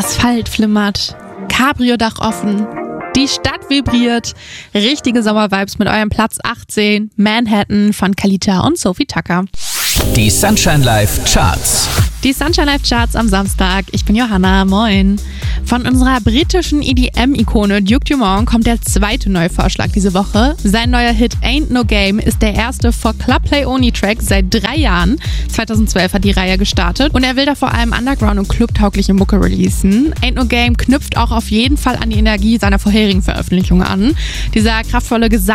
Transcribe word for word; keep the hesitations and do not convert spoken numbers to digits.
Asphalt flimmert, Cabrio-Dach offen, die Stadt vibriert. Richtige Sommervibes mit eurem Platz achtzehn, Manhattan von Kalita und Sophie Tucker. Die Sunshine Live Charts. Die Sunshine Live Charts am Samstag. Ich bin Johanna, moin. Von unserer britischen E D M-Ikone Duke Dumont kommt der zweite neue Vorschlag diese Woche. Sein neuer Hit Ain't No Game ist der erste For Club Play Only Track seit drei Jahren. zweitausendzwölf hat die Reihe gestartet und er will da vor allem Underground- und clubtaugliche Mucke releasen. Ain't No Game knüpft auch auf jeden Fall an die Energie seiner vorherigen Veröffentlichungen an. Dieser kraftvolle Gesang